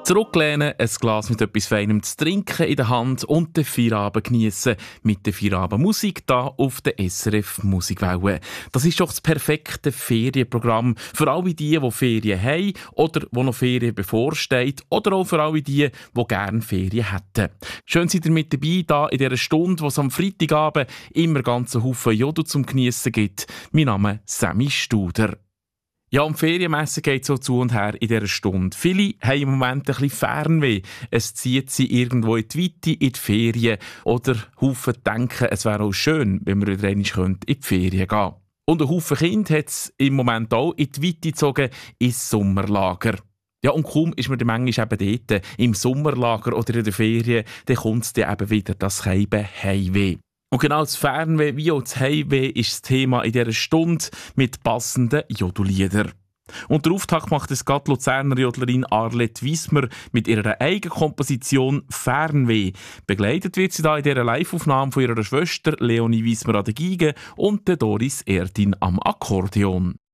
Zurücklehnen, ein Glas mit etwas Feinem zu trinken in der Hand und den Feierabend geniessen mit der Feierabendmusik hier auf der SRF Musikwelle. Das ist doch das perfekte Ferienprogramm für alle die Ferien haben oder wo noch Ferien bevorsteht oder auch für alle die gerne Ferien hätten. Schön seid ihr mit dabei hier in dieser Stunde, wo es am Freitagabend immer ganzen Haufen Jodel zum Geniessen gibt. Mein Name ist Sammy Studer. Ja, um Ferienmessen geht es so zu und her in dieser Stunde. Viele haben im Moment ein bisschen Fernweh. Es zieht sie irgendwo in die Weite, in die Ferien. Oder Haufen denken, es wäre auch schön, wenn wir wieder einmal in die Ferien gehen. Und ein Haufen Kinder hat es im Moment auch in die Weite gezogen, ins Sommerlager. Ja, und kaum ist man dann manchmal eben dort, im Sommerlager oder in der Ferien, dann kommt es dann eben wieder das Heimweh. Und genau das Fernweh wie auch das Heimweh ist das Thema in dieser Stunde mit passenden Jodelliedern. Und der Auftakt macht es gerade Luzerner Jodlerin Arlette Wiesmer mit ihrer eigenen Komposition «Fernweh». Begleitet wird sie da in dieser Live-Aufnahme von ihrer Schwester Leonie Wiesmer an der Geige und der Doris Erdin am Akkordeon.